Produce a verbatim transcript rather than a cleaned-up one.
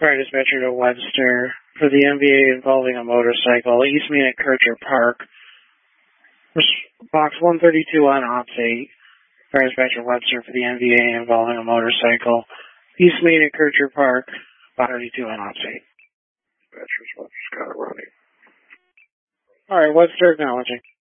Fire dispatcher to Webster for the M V A involving a motorcycle. East Main at Kircher Park. Box one thirty-two on ops eight. Fire dispatcher Webster for the M V A involving a motorcycle. East Main at Kircher Park. Box thirty-two on ops eight. Dispatcher's Webster's got it running. All right, Webster acknowledging.